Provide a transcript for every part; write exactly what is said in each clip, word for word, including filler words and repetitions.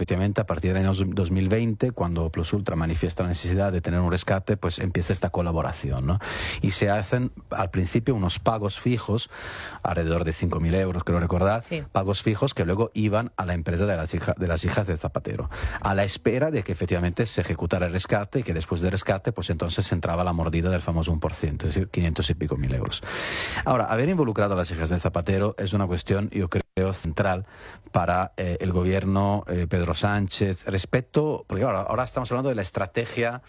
efectivamente a partir del año dos mil veinte, cuando Plus Ultra manifiesta la necesidad de tener un rescate, pues empieza esta colaboración, ¿no? Y se hacen al principio unos pagos fijos, alrededor de cinco mil euros, creo recordar, sí. Pagos fijos que luego iban a la empresa de las, hija, de las hijas de Zapatero, a la espera de que efectivamente se ejecutara el rescate y que después del rescate, pues entonces entraba la mordida del famoso uno por ciento, es decir, quinientos y pico mil euros. Ahora, haber involucrado a las hijas de Zapatero es una cuestión, yo creo, central para eh, el gobierno eh, Pedro Sánchez, respecto, porque ahora, ahora estamos hablando de la estrategia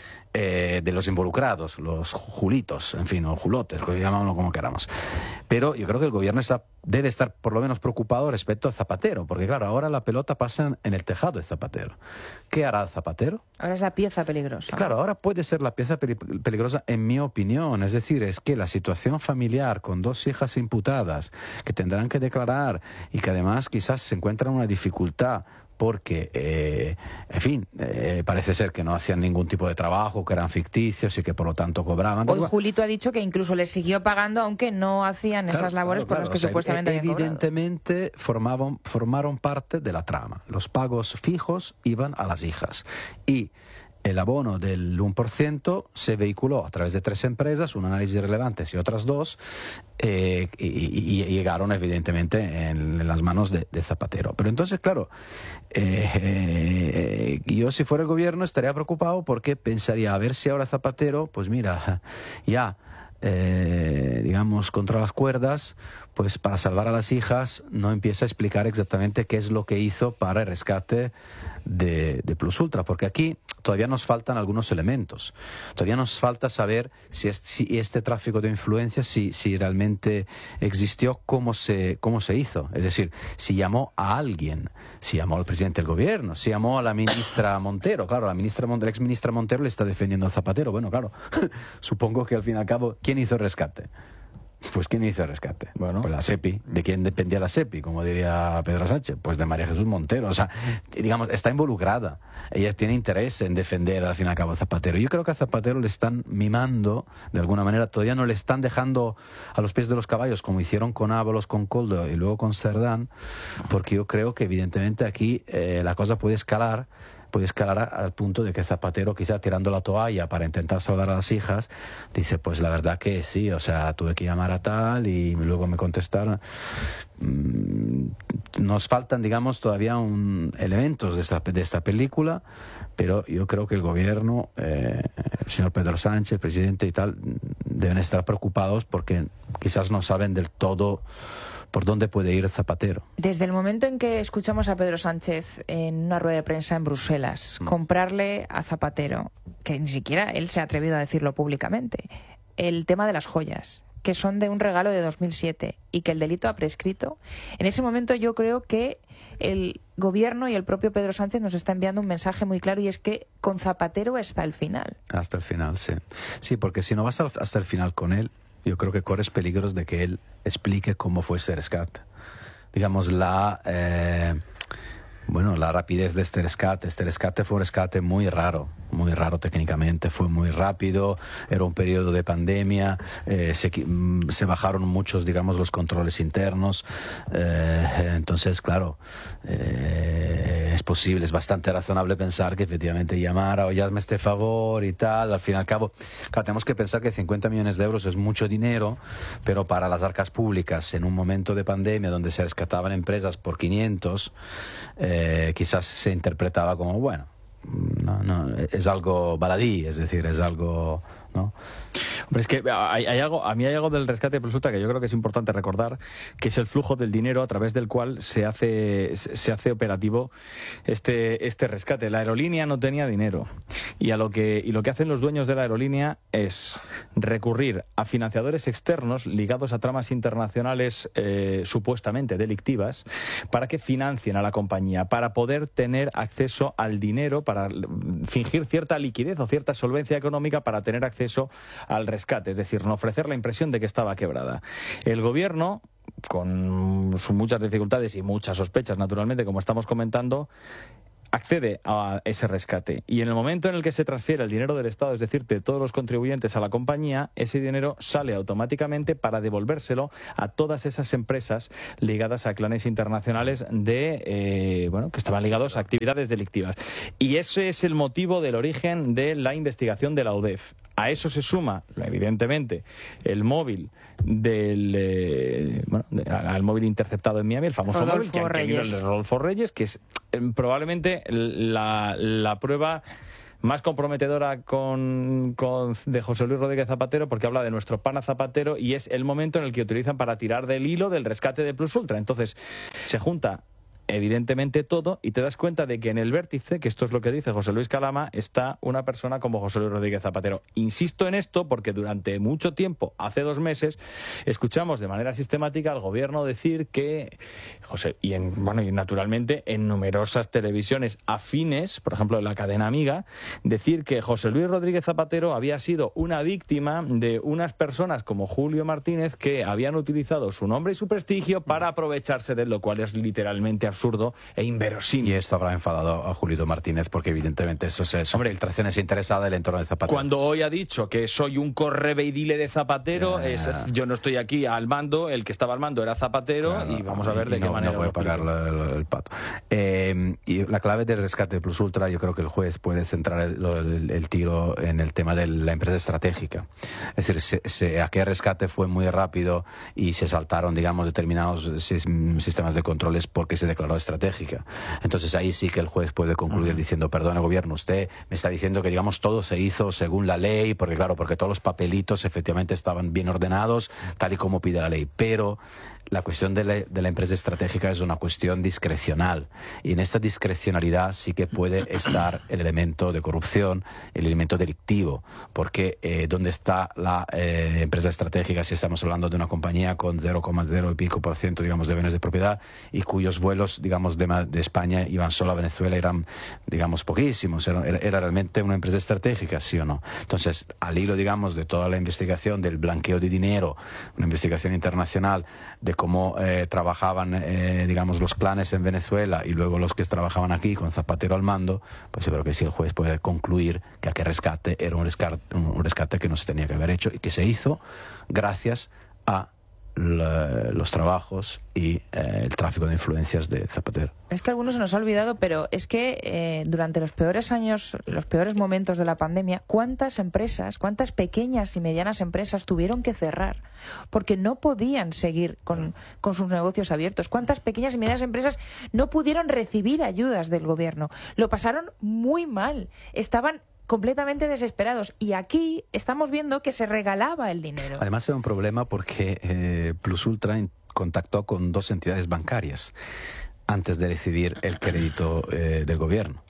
eh, de los involucrados, los julitos, en fin, o julotes, llamámoslo como queramos. Pero yo creo que el gobierno está, debe estar por lo menos preocupado respecto a Zapatero, porque claro, ahora la pelota pasa en el tejado de Zapatero. ¿Qué hará Zapatero? Ahora es la pieza peligrosa. Claro, ahora puede ser la pieza peligrosa en mi opinión. Es decir, es que la situación familiar con dos hijas imputadas que tendrán que declarar y que además quizás se encuentran en una dificultad porque, eh, en fin, eh, parece ser que no hacían ningún tipo de trabajo, que eran ficticios y que por lo tanto cobraban. Hoy Julito ha dicho que incluso les siguió pagando aunque no hacían claro, esas labores claro, por claro. las que O sea, supuestamente habían cobrado. Evidentemente formaban, formaron parte de la trama. Los pagos fijos iban a las hijas y el abono del uno por ciento se vehiculó a través de tres empresas, un análisis relevantes y otras dos, eh, y, y, y llegaron evidentemente en, en las manos de, de Zapatero. Pero entonces, claro, eh, eh, yo si fuera el gobierno estaría preocupado porque pensaría, a ver si ahora Zapatero, pues mira, ya... Eh, digamos, contra las cuerdas, pues para salvar a las hijas no empieza a explicar exactamente qué es lo que hizo para el rescate de, de Plus Ultra, porque aquí todavía nos faltan algunos elementos. Todavía nos falta saber si, es, si este tráfico de influencias, si, si realmente existió, cómo se, cómo se hizo. Es decir, si llamó a alguien, si llamó al presidente del gobierno, si llamó a la ministra Montero. Claro, la, ministra, la ex ministra Montero le está defendiendo a Zapatero. Bueno, claro, supongo que al fin y al cabo, ¿quién hizo el rescate? Pues ¿quién hizo el rescate? Bueno, pues la SEPI. ¿De quién dependía la SEPI? Como diría Pedro Sánchez. Pues de María Jesús Montero. O sea, digamos, está involucrada. Ella tiene interés en defender al fin y al cabo a Zapatero. Yo creo que a Zapatero le están mimando, de alguna manera, todavía no le están dejando a los pies de los caballos, como hicieron con Ábalos, con Koldo y luego con Cerdán, porque yo creo que evidentemente aquí eh, la cosa puede escalar puede escalar al punto de que Zapatero, quizá tirando la toalla para intentar salvar a las hijas, dice, pues la verdad que sí, o sea, tuve que llamar a tal y luego me contestaron. Nos faltan, digamos, todavía un, elementos de esta, de esta película, pero yo creo que el gobierno, eh, el señor Pedro Sánchez, el presidente y tal, deben estar preocupados porque quizás no saben del todo por dónde puede ir Zapatero. Desde el momento en que escuchamos a Pedro Sánchez en una rueda de prensa en Bruselas, mm. comprarle a Zapatero, que ni siquiera él se ha atrevido a decirlo públicamente, el tema de las joyas, que son de un regalo de dos mil siete y que el delito ha prescrito, en ese momento yo creo que el gobierno y el propio Pedro Sánchez nos está enviando un mensaje muy claro, y es que con Zapatero hasta el final. Hasta el final, sí. Sí, porque si no vas hasta el final con él, yo creo que corres peligros de que él explique cómo fue ese rescate. Digamos, la eh, bueno, la rapidez de este rescate. Este rescate fue un rescate muy raro, muy raro técnicamente, fue muy rápido, era un periodo de pandemia, eh, se, se bajaron muchos, digamos, los controles internos, eh, entonces, claro, eh, es posible, es bastante razonable pensar que efectivamente llamara o hazme este favor y tal, al fin y al cabo, claro, tenemos que pensar que cincuenta millones de euros es mucho dinero, pero para las arcas públicas, en un momento de pandemia donde se rescataban empresas por quinientos, eh, quizás se interpretaba como, bueno, No, no, es algo baladí, es decir, es algo, ¿no? Hombre, es que hay, hay algo, a mí hay algo del rescate Plus Ultra que yo creo que es importante recordar, que es el flujo del dinero a través del cual se hace se hace operativo este este rescate. La aerolínea no tenía dinero y a lo que y lo que hacen los dueños de la aerolínea es recurrir a financiadores externos ligados a tramas internacionales eh, supuestamente delictivas para que financien a la compañía, para poder tener acceso al dinero, para fingir cierta liquidez o cierta solvencia económica para tener acceso al rescate, es decir, no ofrecer la impresión de que estaba quebrada. El gobierno, con sus muchas dificultades y muchas sospechas, naturalmente, como estamos comentando, accede a ese rescate y en el momento en el que se transfiere el dinero del Estado, es decir, de todos los contribuyentes a la compañía, ese dinero sale automáticamente para devolvérselo a todas esas empresas ligadas a clanes internacionales de eh, bueno, que estaban ligados a actividades delictivas. Y ese es el motivo del origen de la investigación de la U D E F. A eso se suma, evidentemente, el móvil del eh, bueno, de, al móvil interceptado en Miami, el famoso Rodolfo móvil que han querido, el de Rodolfo Reyes, que es eh, probablemente la, la prueba más comprometedora con, con de José Luis Rodríguez Zapatero, porque habla de nuestro pana Zapatero y es el momento en el que utilizan para tirar del hilo del rescate de Plus Ultra. Entonces, se junta evidentemente todo y te das cuenta de que en el vértice, que esto es lo que dice José Luis Calama, está una persona como José Luis Rodríguez Zapatero. Insisto en esto porque durante mucho tiempo, hace dos meses, escuchamos de manera sistemática al gobierno decir que José, y en, bueno, y naturalmente en numerosas televisiones afines, por ejemplo en la cadena Amiga, decir que José Luis Rodríguez Zapatero había sido una víctima de unas personas como Julio Martínez que habían utilizado su nombre y su prestigio para aprovecharse de él, lo cual es literalmente absurdo. absurdo e inverosímil. Y esto habrá enfadado a Julito Martínez porque evidentemente eso es Hombre, filtraciones interesadas del entorno de Zapatero. Cuando hoy ha dicho que soy un correveidile de Zapatero, yeah. es, yo no estoy aquí al mando, el que estaba al mando era Zapatero, claro, y vamos a ver de no, qué manera no puede pagar el, el pato. Eh, y la clave del rescate de Plus Ultra, yo creo que el juez puede centrar el, el, el tiro en el tema de la empresa estratégica. Es decir, se, se, aquel rescate fue muy rápido y se saltaron, digamos, determinados sistemas de controles porque se declaró estratégica. Entonces ahí sí que el juez puede concluir uh-huh. diciendo, perdone gobierno, usted me está diciendo que digamos todo se hizo según la ley, porque claro, porque todos los papelitos efectivamente estaban bien ordenados, tal y como pide la ley, pero la cuestión de la, de la empresa estratégica es una cuestión discrecional y en esta discrecionalidad sí que puede estar el elemento de corrupción, el elemento delictivo, porque eh, ¿dónde está la eh, empresa estratégica si estamos hablando de una compañía con cero coma cero y pico por ciento digamos de bienes de propiedad y cuyos vuelos digamos de, de España iban solo a Venezuela, eran digamos poquísimos, era, era realmente una empresa estratégica, sí o no? Entonces, al hilo digamos de toda la investigación del blanqueo de dinero, una investigación internacional de cómo eh, trabajaban, eh, digamos, los clanes en Venezuela y luego los que trabajaban aquí con Zapatero al mando, pues yo creo que sí el juez puede concluir que aquel rescate era un rescate, un rescate que no se tenía que haber hecho y que se hizo gracias a la, los trabajos y eh, el tráfico de influencias de Zapatero. Es que a algunos se nos ha olvidado, pero es que eh, durante los peores años, los peores momentos de la pandemia, ¿cuántas empresas, cuántas pequeñas y medianas empresas tuvieron que cerrar? Porque no podían seguir con, con sus negocios abiertos. ¿Cuántas pequeñas y medianas empresas no pudieron recibir ayudas del gobierno? Lo pasaron muy mal. Estaban completamente desesperados. Y aquí estamos viendo que se regalaba el dinero. Además era un problema porque eh, Plus Ultra contactó con dos entidades bancarias antes de recibir el crédito eh, del gobierno.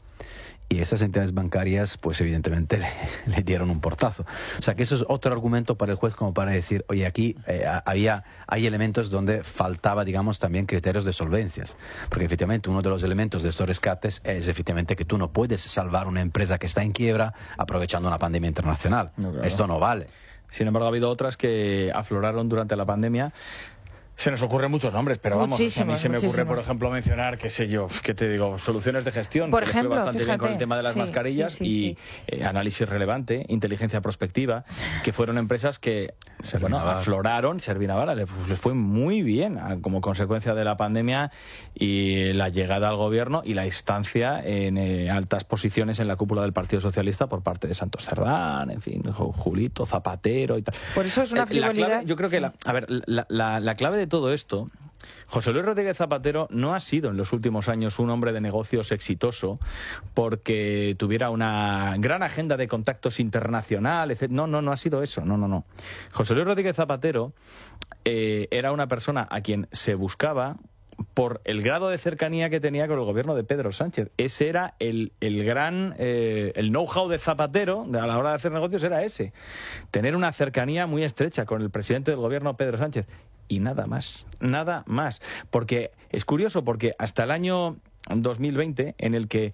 Y esas entidades bancarias, pues evidentemente le, le dieron un portazo. O sea que eso es otro argumento para el juez como para decir, oye, aquí eh, había, hay elementos donde faltaba, digamos, también criterios de solvencias. Porque efectivamente uno de los elementos de estos rescates es efectivamente que tú no puedes salvar una empresa que está en quiebra aprovechando una pandemia internacional. No, claro. Esto no vale. Sin embargo, ha habido otras que afloraron durante la pandemia. Se nos ocurren muchos nombres, pero vamos, a mí se me muchísimos. ocurre, por ejemplo, mencionar, qué sé yo, qué te digo, soluciones de gestión, por que ejemplo, fue bastante fíjate, bien con el tema de las sí, mascarillas sí, sí, y sí. Eh, análisis relevante, inteligencia prospectiva, que fueron empresas que bueno, afloraron, Servinavar les, les fue muy bien como consecuencia de la pandemia y la llegada al gobierno y la instancia en eh, altas posiciones en la cúpula del Partido Socialista por parte de Santos Cerdán, en fin, Julito, Zapatero y tal. Por eso es una frivolidad. La clave, yo creo que, sí. la, a ver, la, la, la clave de todo esto, José Luis Rodríguez Zapatero no ha sido en los últimos años un hombre de negocios exitoso porque tuviera una gran agenda de contactos internacionales, etcétera. No, no, no ha sido eso, no, no, no. José Luis Rodríguez Zapatero eh, era una persona a quien se buscaba por el grado de cercanía que tenía con el gobierno de Pedro Sánchez. Ese era el, el gran, eh, el know-how de Zapatero a la hora de hacer negocios era ese. Tener una cercanía muy estrecha con el presidente del gobierno, Pedro Sánchez. Y nada más, nada más. Porque es curioso, porque hasta el año dos mil veinte, en el que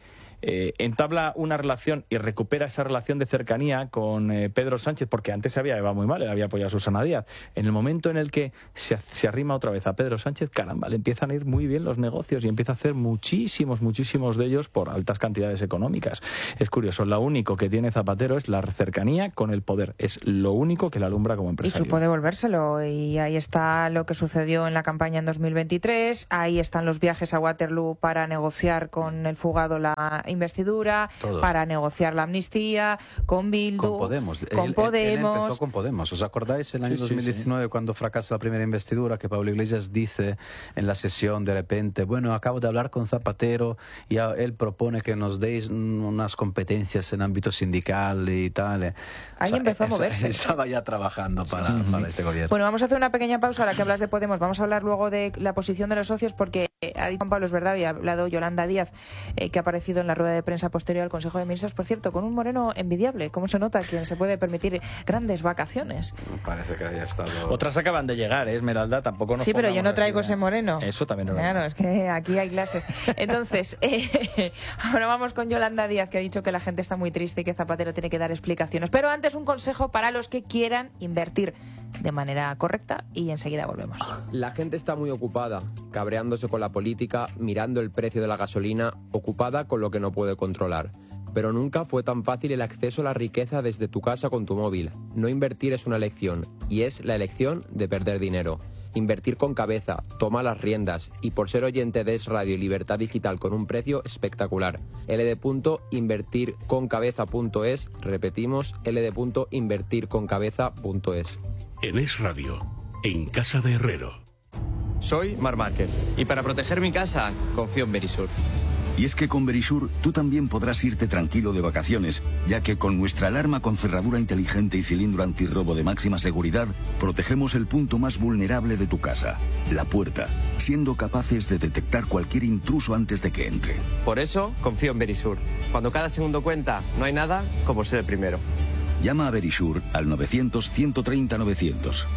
eh, entabla una relación y recupera esa relación de cercanía con eh, Pedro Sánchez, porque antes se había llevado muy mal, él había apoyado a Susana Díaz. En el momento en el que se, se arrima otra vez a Pedro Sánchez, caramba, le empiezan a ir muy bien los negocios y empieza a hacer muchísimos, muchísimos de ellos por altas cantidades económicas. Es curioso, lo único que tiene Zapatero es la cercanía con el poder, es lo único que le alumbra como empresario. Y supo devolvérselo, y ahí está lo que sucedió en la campaña en dos mil veintitrés, ahí están los viajes a Waterloo para negociar con el fugado la investidura, Todos. para negociar la amnistía, con Bildu, con Podemos. Con él, Podemos. Él empezó con Podemos. ¿Os acordáis en el año sí, dos mil diecinueve sí, sí. cuando fracasa la primera investidura, que Pablo Iglesias dice en la sesión de repente, bueno, acabo de hablar con Zapatero y él propone que nos deis unas competencias en ámbito sindical y tal? Ahí o sea, empezó a moverse. Estaba ya trabajando para, uh-huh. para este gobierno. Bueno, vamos a hacer una pequeña pausa a la que hablas de Podemos. Vamos a hablar luego de la posición de los socios, porque ha dicho Juan Pablo, es verdad, y ha hablado Yolanda Díaz, eh, que ha aparecido en la rueda de prensa posterior al Consejo de Ministros, por cierto, con un moreno envidiable. ¿Cómo se nota quien se puede permitir grandes vacaciones? Parece que haya estado... Otras acaban de llegar, ¿eh, Esmeralda? Tampoco nos Sí, pero yo no traigo así, ese moreno. Eso también no. Claro, es que aquí hay clases. Entonces, eh, ahora vamos con Yolanda Díaz, que ha dicho que la gente está muy triste y que Zapatero tiene que dar explicaciones. Pero antes, un consejo para los que quieran invertir de manera correcta, y enseguida volvemos. La gente está muy ocupada, cabreándose con la política, mirando el precio de la gasolina, ocupada con lo que no puede controlar. Pero nunca fue tan fácil el acceso a la riqueza desde tu casa con tu móvil. No invertir es una elección, y es la elección de perder dinero. Invertir con cabeza, toma las riendas, y por ser oyente de Es Radio y Libertad Digital con un precio espectacular. L D punto invertir con cabeza punto es, repetimos, L D punto invertir con cabeza punto es. En Es Radio, en Casa de Herrero. Soy Marc Márquez, y para proteger mi casa, confío en Verisur. Y es que con Verisur tú también podrás irte tranquilo de vacaciones, ya que con nuestra alarma con cerradura inteligente y cilindro antirrobo de máxima seguridad, protegemos el punto más vulnerable de tu casa, la puerta, siendo capaces de detectar cualquier intruso antes de que entre. Por eso confío en Verisur. Cuando cada segundo cuenta, no hay nada como ser el primero. Llama a Verisur al novecientos, ciento treinta, novecientos.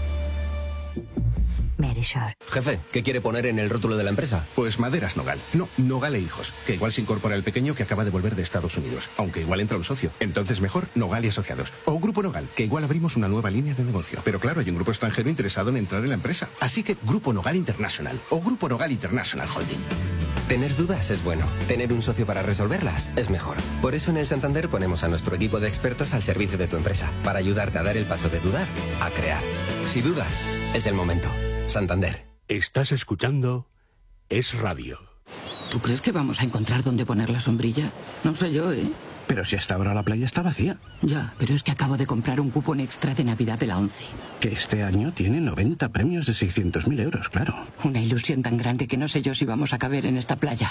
Verisur. Jefe, ¿qué quiere poner en el rótulo de la empresa? Pues Maderas Nogal. No, Nogal e Hijos. Que igual se incorpora el pequeño que acaba de volver de Estados Unidos. Aunque igual entra un socio. Entonces mejor Nogal y Asociados. O Grupo Nogal, que igual abrimos una nueva línea de negocio. Pero claro, hay un grupo extranjero interesado en entrar en la empresa. Así que Grupo Nogal International. O Grupo Nogal International Holding. Tener dudas es bueno. Tener un socio para resolverlas es mejor. Por eso en el Santander ponemos a nuestro equipo de expertos al servicio de tu empresa. Para ayudarte a dar el paso de dudar a crear. Si dudas, es el momento. Santander. Estás escuchando Es Radio. ¿Tú crees que vamos a encontrar dónde poner la sombrilla? No sé yo, ¿eh? Pero si hasta ahora la playa está vacía. Ya, pero es que acabo de comprar un cupón extra de Navidad de la ONCE. Que este año tiene noventa premios de seiscientos mil euros, claro. Una ilusión tan grande que no sé yo si vamos a caber en esta playa.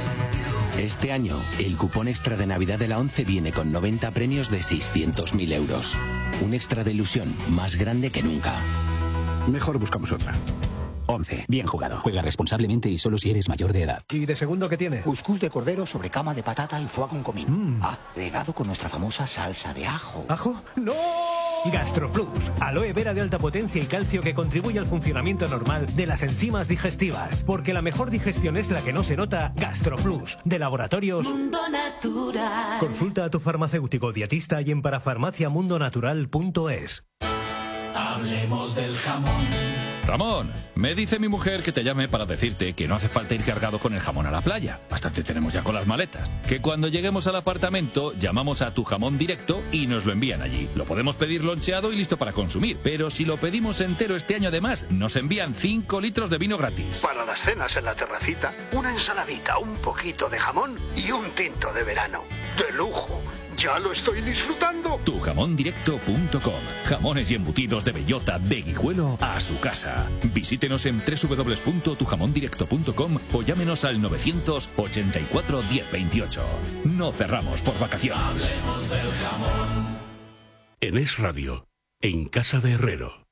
Este año, el cupón extra de Navidad de la ONCE viene con noventa premios de seiscientos mil euros. Un extra de ilusión más grande que nunca. Mejor buscamos otra. ONCE. Bien jugado. Juega responsablemente y solo si eres mayor de edad. ¿Y de segundo qué tiene? Cuscús de cordero sobre cama de patata y foie con comino. Mm. Agregado con nuestra famosa salsa de ajo. ¿Ajo? ¡No! GastroPlus. Aloe vera de alta potencia y calcio que contribuye al funcionamiento normal de las enzimas digestivas. Porque la mejor digestión es la que no se nota. GastroPlus. De Laboratorios Mundo Natural. Consulta a tu farmacéutico dietista y en parafarmacia mundo natural punto es. Hablemos del jamón. Ramón, me dice mi mujer que te llame para decirte que no hace falta ir cargado con el jamón a la playa. Bastante tenemos ya con las maletas. Que cuando lleguemos al apartamento llamamos a Tu Jamón Directo y nos lo envían allí. Lo podemos pedir loncheado y listo para consumir. Pero si lo pedimos entero este año además, nos envían cinco litros de vino gratis. Para las cenas en la terracita, una ensaladita, un poquito de jamón y un tinto de verano. ¡De lujo! ¡Ya lo estoy disfrutando! tu jamón directo punto com. Jamones y embutidos de bellota de Guijuelo a su casa. Visítenos en doble u doble u doble u punto tu jamón directo punto com o llámenos al novecientos ochenta y cuatro diez veintiocho. No cerramos por vacaciones. Hablemos del jamón. En Es Radio, en Casa de Herrero.